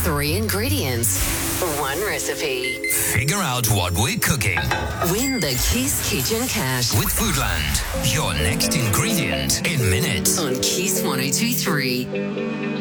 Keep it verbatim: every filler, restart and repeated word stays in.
Three ingredients, one recipe. Figure out what we're cooking. Win the Keys Kitchen Cash with Foodland. Your next ingredient in minutes. On Keys one oh two three.